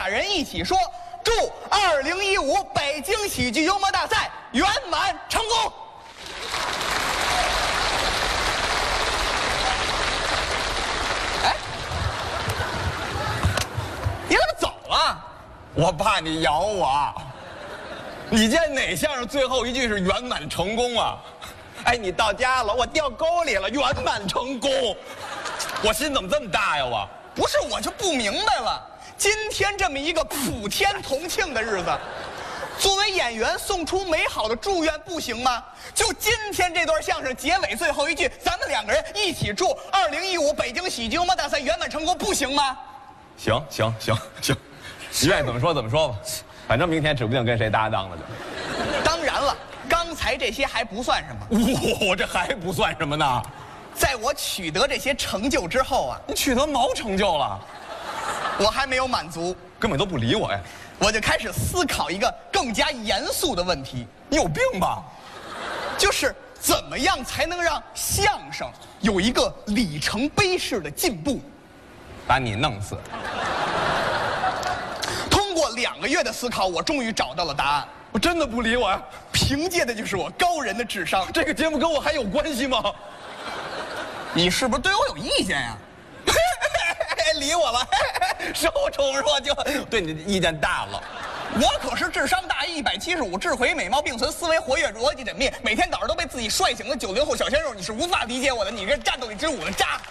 人一起说，祝2015北京喜剧幽默大赛圆满成功。哎，你怎么走了？ 我怕你咬我。你见哪相声最后一句是圆满成功啊？哎，你到家了，我掉沟里了，圆满成功。我心怎么这么大呀？我不是，我就不明白了。今天这么一个普天同庆的日子，作为演员送出美好的祝愿不行吗？就今天这段相声结尾最后一句，咱们两个人一起祝2015北京喜剧幽默大赛圆满成功，不行吗？ 行，你愿意怎么说怎么说吧，反正明天指不定跟谁搭档了就。 当然了，刚才这些还不算什么。 我这还不算什么呢。 在我取得这些成就之后啊， 你取得毛成就了？ 我还没有满足， 根本都不理我呀。 我就开始思考一个更加严肃的问题。 你有病吧？ 就是怎么样才能让相声有一个里程碑式的进步？ 把你弄死。 通过2个月的思考，我终于找到了答案。 我真的不理我呀？ 凭借的就是我高人的智商。 这个节目跟我还有关系吗？ 你是不是对我有意见呀？ 理我了，受宠若惊，对你的意见大了。 我可是智商大175，智慧美貌并存，思维活跃，逻辑缜密，每天早上都被自己帅醒的90后小鲜肉，你是无法理解我的，你这战斗力之舞的渣。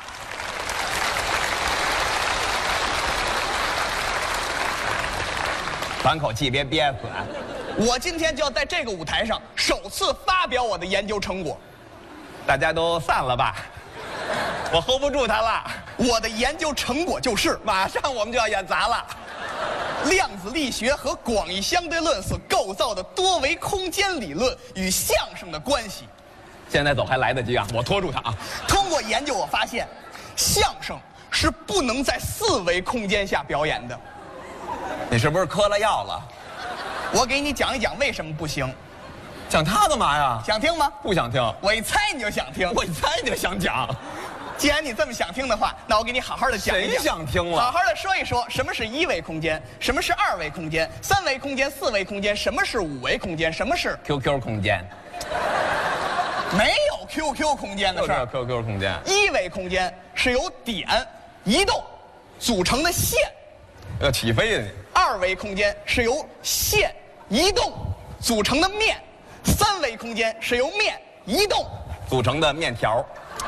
喘口气，别憋死啊！ 我今天就要在这个舞台上首次发表我的研究成果。 大家都散了吧，我 hold 不住他了。 我的研究成果就是， 马上我们就要演砸了。 量子力学和广义相对论所构造的多维空间理论与相声的关系。 现在走还来得及啊，我拖住他啊。 通过研究我发现，相声是不能在4维空间下表演的。 你是不是嗑了药了？ 我给你讲一讲为什么不行。 讲他干嘛呀？ 想听吗？ 不想听。 我一猜你就想听。 我一猜你就想讲。 既然你这么想听的话，那我给你好好的讲一讲。 谁想听了？ 好好的说一说，什么是1维空间，什么是2维空间，3维空间、4维空间，什么是5维空间，什么是 QQ 空间？ 没有 QQ 空间的事儿。 QQ 空间。 1维空间是由点移动组成的线， 要起飞呀你。 2维空间是由线移动组成的面，3维空间是由面移动组成的面条。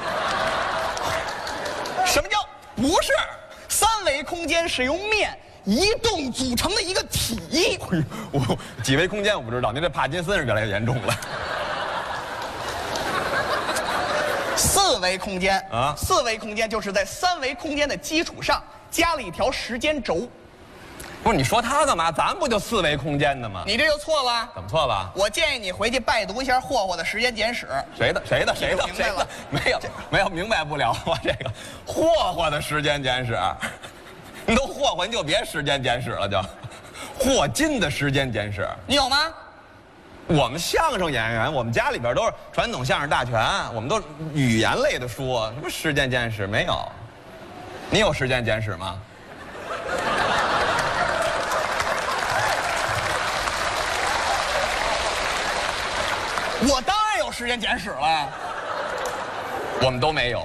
什么叫不是？3维空间是由面移动组成的一个体。 我几维空间我不知道，您这帕金森是越来越严重了。 4维空间啊 ，4维空间就是在3维空间的基础上加了一条时间轴。 不是你说他干嘛？咱不就4维空间的吗？ 你这就错了。 怎么错了？ 我建议你回去拜读一下霍霍的《时间简史》。 谁的？ 明白了？ 没有，明白不了我这个霍霍的《时间简史》。你都霍霍，你就别《时间简史》了，就霍金的《时间简史》。 你有吗？ 我们相声演员，我们家里边都是传统相声大全，我们都语言类的书，什么《时间简史》没有？你有《时间简史》吗？ 我当然有《时间简史》了。 我们都没有。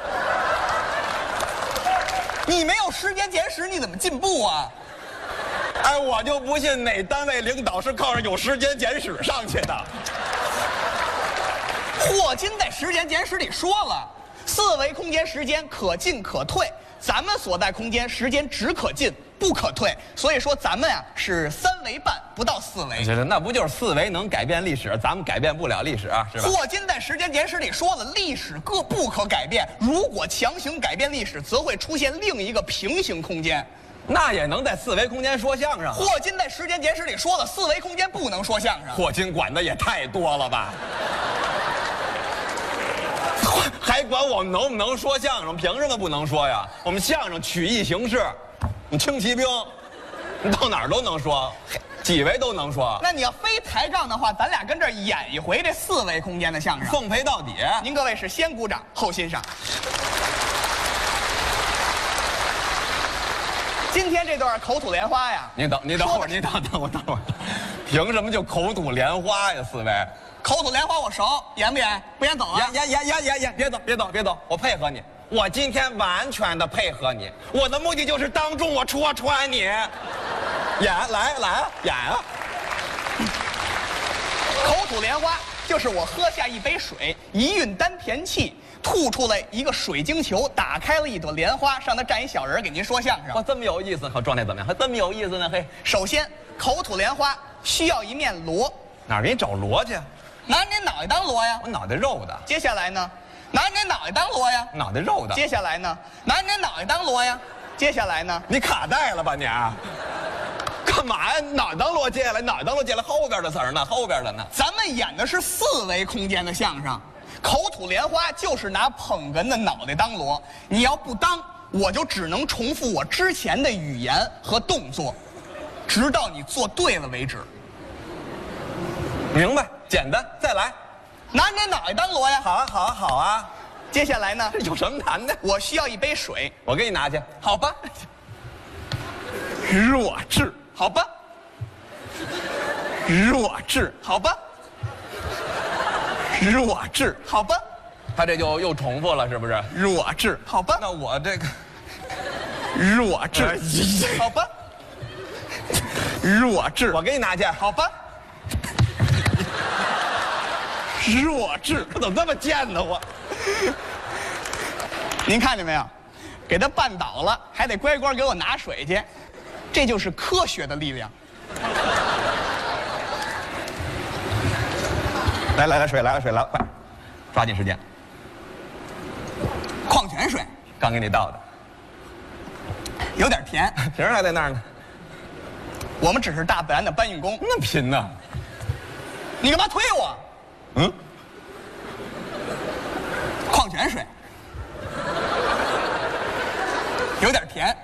你没有《时间简史》，你怎么进步啊？ 哎，我就不信哪单位领导是靠着有《时间简史》上去的。 霍金在《时间简史》里说了，4维空间时间可进可退，咱们所在空间时间只可进不可退，所以说咱们呀是3维半，不到4维。 那不就是4维能改变历史，咱们改变不了历史啊，是吧？ 霍金在《时间简史》里说了，历史不可改变，如果强行改变历史，则会出现另一个平行空间。 那也能在4维空间说相声。 霍金在《时间简史》里说了，4维空间不能说相声。 霍金管的也太多了吧？还管我们能不能说相声？凭什么不能说呀？我们相声曲艺形式，你轻骑兵，你到哪儿都能说，几维都能说。 那你要非抬杠的话，咱俩跟这儿演一回这4维空间的相声， 奉陪到底。 您各位是先鼓掌后欣赏。 今天这段口吐莲花呀， 你等会儿，等会儿，凭什么就口吐莲花呀？四位， 口吐莲花我熟，演不演？不演走啊！ 演，别走，我配合你。我今天完全的配合你，我的目的就是当众我戳穿你。演，来啊，演啊！ 口吐莲花就是我喝下一杯水，一运丹田气，吐出来一个水晶球，打开了一朵莲花，上头站一小人给您说相声。 哇，这么有意思，好，状态怎么样？还这么有意思呢？嘿， 首先，口吐莲花需要一面锣， 哪儿给你找锣去？ 拿您脑袋当锣呀。 我脑袋肉的。 接下来呢，拿您脑袋当锣呀。 脑袋肉的。 接下来呢，拿您脑袋当锣呀。接下来呢， 你卡带了吧你？干嘛呀？脑袋当锣，接下来脑袋当锣，接下来后边的词儿呢？后边的呢？ 咱们演的是4维空间的相声，口吐莲花就是拿捧哏的脑袋当锣，你要不当，我就只能重复我之前的语言和动作，直到你做对了为止。 明白，简单，再来。 拿您脑袋当锣呀。 好啊。 接下来呢？ 这有什么难的？ 我需要一杯水， 我给你拿去。 好吧。 弱智， 好吧。 弱智， 好吧。 弱智， 好吧。 他这就又重复了，是不是？ 弱智，好吧。 那我这个弱智，好吧。弱智， 我给你拿去。 好吧。 弱智，我怎么这么贱呢？我， 您看见没有？给他绊倒了，还得乖乖给我拿水去，这就是科学的力量。 来水，快，抓紧时间。 矿泉水， 刚给你倒的， 有点甜， 瓶还在那儿呢。 我们只是大自然的搬运工。 那贫呢？ 你干嘛推我？矿泉水，有点甜。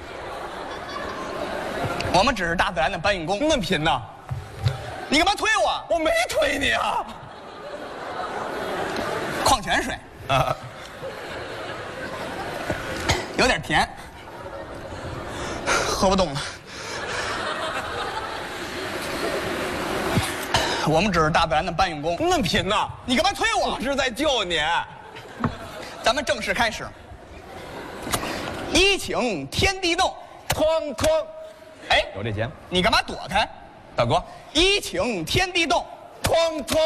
我们只是大自然的搬运工。 那贫呢？ 你干嘛推我？ 我没推你啊。 矿泉水，有点甜，喝不动了。我们只是大自然的搬运工。 那贫呢？ 你干嘛推我？ 我是在救你。 咱们正式开始。一请天地动， 哐哐。 哎， 有这节目？ 你干嘛躲开？ 大哥， 一请天地动， 哐哐。